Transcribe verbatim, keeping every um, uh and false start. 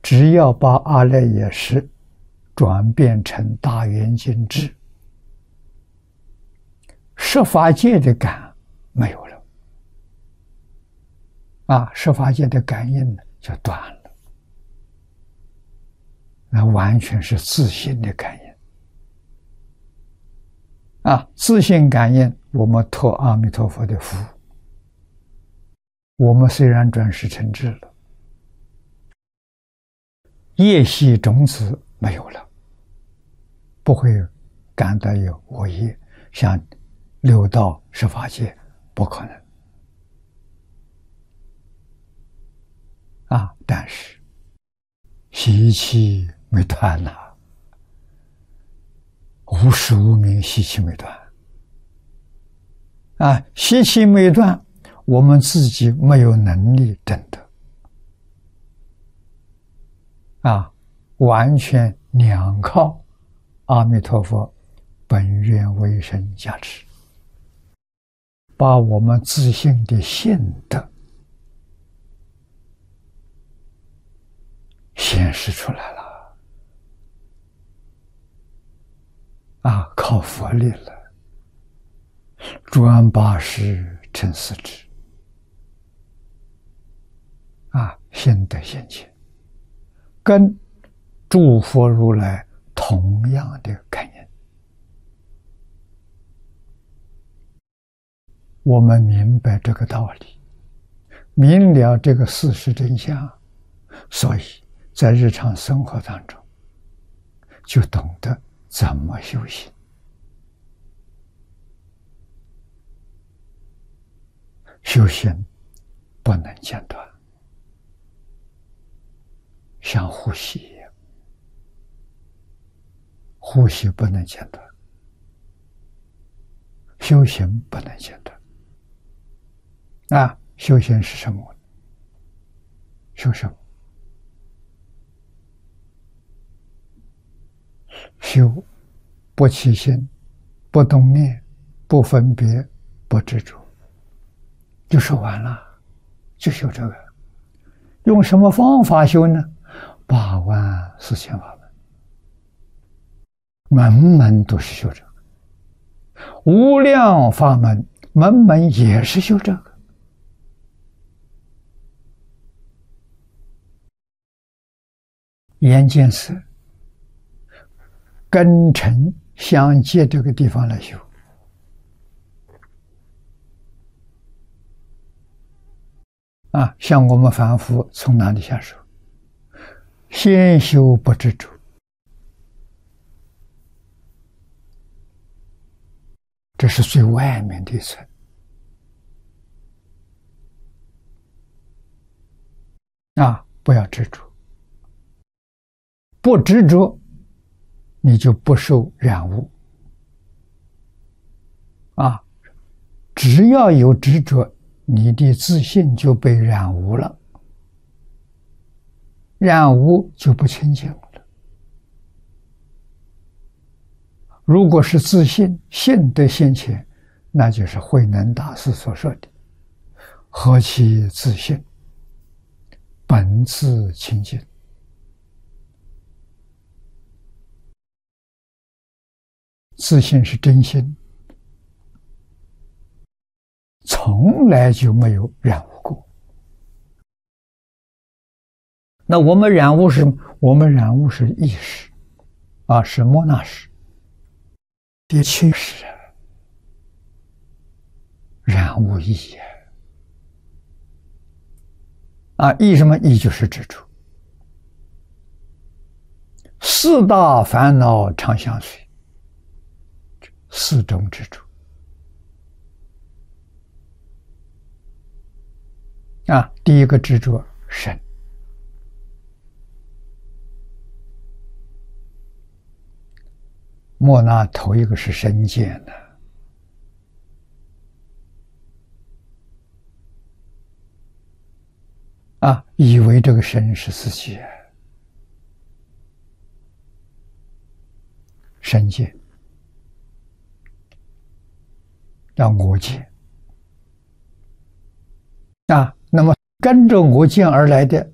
只要把阿赖耶识转变成大圆镜智，十法界的感没有了，啊，十法界的感应就断了，那完全是自性的感应。啊，自性感应，我们托阿弥陀佛的福，我们虽然转世成智了，业系种子没有了，不会感到有恶业，像六道十法界不可能。啊，但是习气没断呐、啊，无始无明，习气没断。啊，习气没断，我们自己没有能力证得。啊，完全两靠阿弥陀佛本愿威神加持，把我们自性的性德显示出来了。啊，靠佛力了，转八识成四智。啊，性德现前，跟诸佛如来同样的概念。我们明白这个道理，明了这个事实真相，所以在日常生活当中就懂得怎么修行。修行不能间断，像呼吸一样，呼吸不能间断，修行不能间断。啊，修行是什么？修什么？修不起心，不动念，不分别，不执着，就说完了，就修这个。用什么方法修呢？八万四千法门，门门都是修这个。无量法门，门门也是修这个。眼见色根尘相接这个地方来修。啊，像我们凡夫从哪里下手？先修不执着，这是最外面的一层。啊，不要执着，不执着，你就不受染污。啊，只要有执着，你的自信就被染污了，染污就不清净了。如果是自信，信得现前，那就是慧能大师所说的何其自信，本自清净。自信是真心，从来就没有染污过。那我们染污是，我们染污是意识，啊，是莫那识。第七识染污意啊，意什么？意就是执着。四大烦恼常相随，四种执着。啊，第一个执着身，莫那头一个是身见的。啊，以为这个身是自己，身见，让我见。啊，那么跟着我见而来的